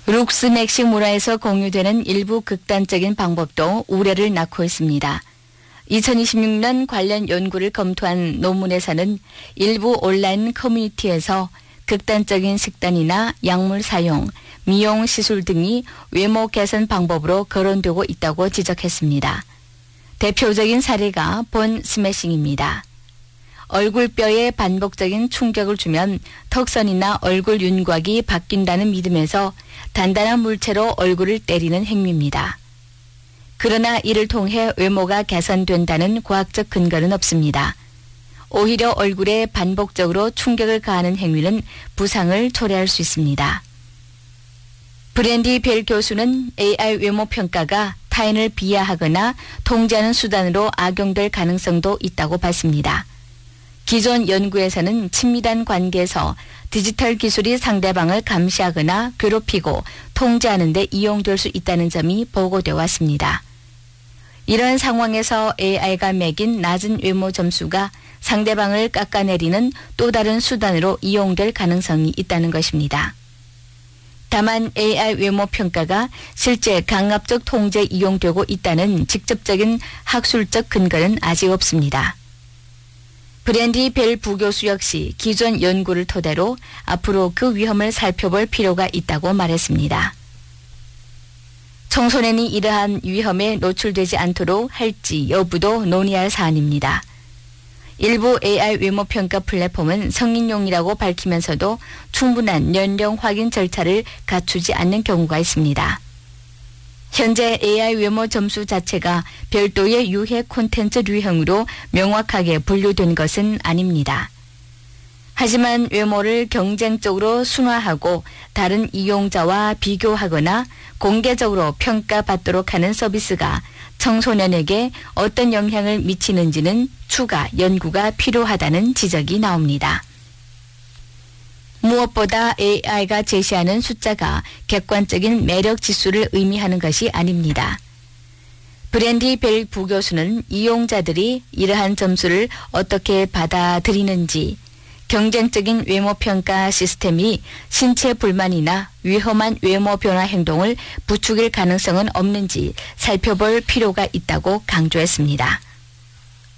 룩스맥식 문화에서 공유되는 일부 극단적인 방법도 우려를 낳고 있습니다. 2026년 관련 연구를 검토한 논문에서는 일부 온라인 커뮤니티에서 극단적인 식단이나 약물 사용, 미용 시술 등이 외모 개선 방법으로 거론되고 있다고 지적했습니다. 대표적인 사례가 본 스매싱입니다. 얼굴뼈에 반복적인 충격을 주면 턱선이나 얼굴 윤곽이 바뀐다는 믿음에서 단단한 물체로 얼굴을 때리는 행위입니다. 그러나 이를 통해 외모가 개선된다는 과학적 근거는 없습니다. 오히려 얼굴에 반복적으로 충격을 가하는 행위는 부상을 초래할 수 있습니다. 브랜디 벨 교수는 AI 외모 평가가 타인을 비하하거나 통제하는 수단으로 악용될 가능성도 있다고 봤습니다. 기존 연구에서는 친밀한 관계에서 디지털 기술이 상대방을 감시하거나 괴롭히고 통제하는 데 이용될 수 있다는 점이 보고되어 왔습니다. 이런 상황에서 AI가 매긴 낮은 외모 점수가 상대방을 깎아내리는 또 다른 수단으로 이용될 가능성이 있다는 것입니다. 다만 AI 외모 평가가 실제 강압적 통제에 이용되고 있다는 직접적인 학술적 근거는 아직 없습니다. 브랜디 벨 부교수 역시 기존 연구를 토대로 앞으로 그 위험을 살펴볼 필요가 있다고 말했습니다. 청소년이 이러한 위험에 노출되지 않도록 할지 여부도 논의할 사안입니다. 일부 AI 외모 평가 플랫폼은 성인용이라고 밝히면서도 충분한 연령 확인 절차를 갖추지 않는 경우가 있습니다. 현재 AI 외모 점수 자체가 별도의 유해 콘텐츠 유형으로 명확하게 분류된 것은 아닙니다. 하지만 외모를 경쟁적으로 순화하고 다른 이용자와 비교하거나 공개적으로 평가받도록 하는 서비스가 청소년에게 어떤 영향을 미치는지는 추가 연구가 필요하다는 지적이 나옵니다. 무엇보다 AI가 제시하는 숫자가 객관적인 매력 지수를 의미하는 것이 아닙니다. 브랜디 벨 부교수는 이용자들이 이러한 점수를 어떻게 받아들이는지, 경쟁적인 외모 평가 시스템이 신체 불만이나 위험한 외모 변화 행동을 부추길 가능성은 없는지 살펴볼 필요가 있다고 강조했습니다.